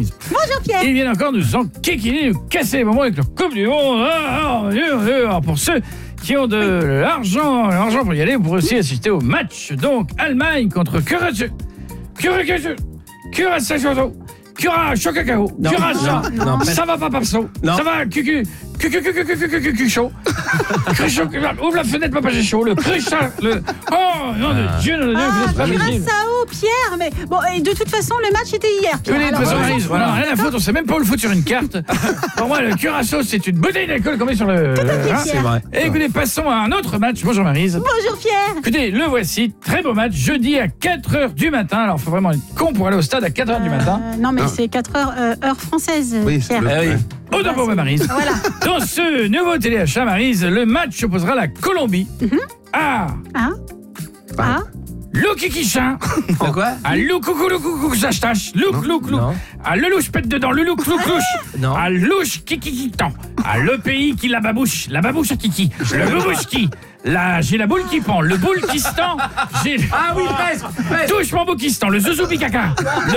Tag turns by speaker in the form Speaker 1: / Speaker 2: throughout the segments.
Speaker 1: Maryse.
Speaker 2: Bonjour Pierre.
Speaker 1: Ils viennent encore nous enquiquiner, nous casser les moments avec leur Coupe du Monde. Alors, pour ceux qui ont de l'argent pour y aller, vous pourrez aussi assister au match. Donc, Allemagne contre Curaçao, ça va pas Papso, ça va Cucu chaud. Ouvre la fenêtre, papa, j'ai chaud. Le cruchat, oh non de Dieu,
Speaker 2: Curaçao, Pierre, mais bon, et de toute façon, le match était hier.
Speaker 1: Oui, de toute façon, Maryse, voilà, rien à foutre, on sait même pas où le foutre sur une carte. Pour moi, le Curaçao, c'est une bouteille d'alcool qu'on met sur le.
Speaker 2: C'est vrai.
Speaker 1: Et écoutez, passons à un autre match. Bonjour Maryse.
Speaker 2: Bonjour Pierre.
Speaker 1: Écoutez, le voici, très beau match, jeudi à 4h du matin. Alors, faut vraiment être con pour aller au stade à 4h du matin.
Speaker 2: Non, mais c'est 4h, heure française, Pierre.
Speaker 1: Oh d'abord, Maryse.
Speaker 2: Voilà.
Speaker 1: Dans ce nouveau téléachat, Maryse, le match opposera la Colombie à Loukikichin.
Speaker 3: Quoi?
Speaker 1: À Loukoukou Sastache. Louk. À le louche pète dedans. Le louche. À louche kikikitan. À le pays qui la babouche à kiki. Le babouche-ki. Là, j'ai la boule qui pend, le boule qui se tend, j'ai...
Speaker 3: Ah oui, presque.
Speaker 1: Touche mon boukistan, le zouzoubi-caca.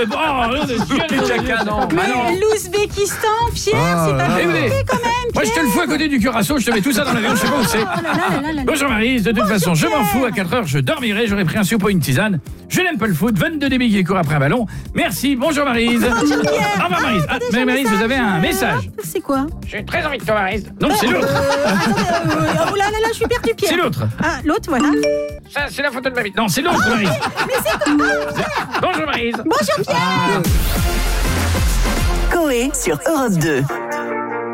Speaker 2: Mais l'Ouzbékistan, Pierre, c'est pas compliqué quand même, Pierre.
Speaker 1: Moi, je te le fous à côté du Curaçao, je te mets tout ça dans l'avion, je sais pas où c'est. Bonjour Maryse, de toute façon, je m'en fous, à 4h, je dormirai, j'aurai pris un soupe ou une tisane. Je n'aime pas le foot, 22 débits qui courent après un ballon. Merci, bonjour Maryse.
Speaker 2: Bonjour Pierre.
Speaker 1: Au revoir Maryse. Mais Maryse, vous avez un message.
Speaker 2: C'est quoi?
Speaker 1: J'ai très envie de toi, Maryse. Non, c'est l'autre.
Speaker 2: Oh là, je suis perdu, Pierre.
Speaker 1: C'est l'autre.
Speaker 2: Ah, l'autre, voilà.
Speaker 1: Ça, c'est la photo de ma vie. Non, c'est l'autre, Maryse.
Speaker 2: Mais c'est quoi?
Speaker 1: Bonjour Maryse.
Speaker 2: Bonjour Pierre.
Speaker 4: Coé sur Europe 2.